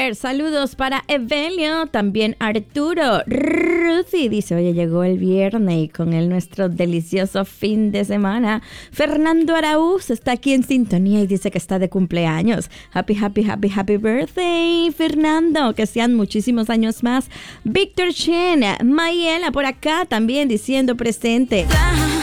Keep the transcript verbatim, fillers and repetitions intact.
Super saludos para Evelio, también Arturo. Ruthie dice, oye, llegó el viernes y con él nuestro delicioso fin de semana. Fernando Araúz está aquí en sintonía y dice que está de cumpleaños. Happy, happy, happy, happy birthday, Fernando. Que sean muchísimos años más. Víctor Chen, Mayela por acá también diciendo presente.